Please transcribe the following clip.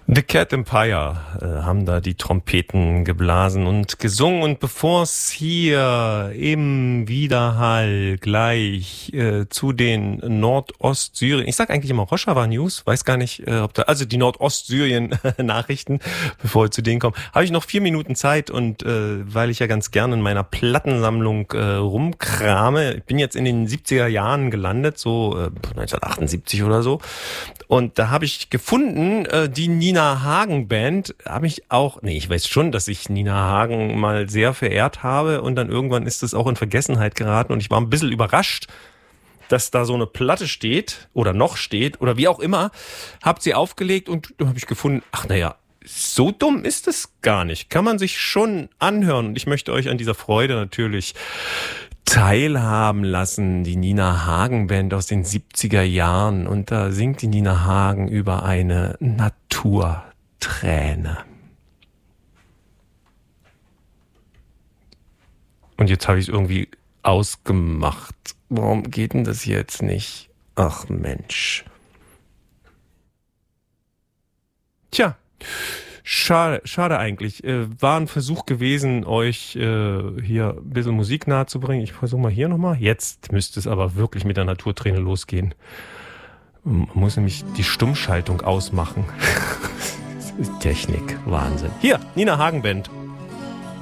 The Cat Empire haben da die Trompeten geblasen und gesungen. Und bevor es hier im Widerhall gleich zu den Nordostsyrien, ich sag eigentlich immer Rojava News, weiß gar nicht, ob da, also die Nordostsyrien-Nachrichten, bevor wir zu denen kommen, habe ich noch 4 Minuten Zeit. Und weil ich ja ganz gerne in meiner Plattensammlung rumkrame, ich bin jetzt in den 70er Jahren gelandet, so 1978 oder so. Und da habe ich gefunden, die Nina Hagen Band, ich weiß schon, dass ich Nina Hagen mal sehr verehrt habe und dann irgendwann ist es auch in Vergessenheit geraten und ich war ein bisschen überrascht, dass da so eine Platte steht oder noch steht oder wie auch immer, hab sie aufgelegt und dann habe ich gefunden, so dumm ist es gar nicht. Kann man sich schon anhören und ich möchte euch an dieser Freude natürlich teilhaben lassen, die Nina Hagen Band aus den 70er Jahren. Und da singt die Nina Hagen über eine Naturträne. Und jetzt habe ich es irgendwie ausgemacht. Warum geht denn das jetzt nicht? Ach Mensch. Tja. Schade eigentlich. War ein Versuch gewesen, euch hier ein bisschen Musik nahe zu bringen. Ich versuche mal hier nochmal. Jetzt müsste es aber wirklich mit der Naturträne losgehen. Man muss nämlich die Stummschaltung ausmachen. Technik, Wahnsinn. Hier, Nina Hagen Band.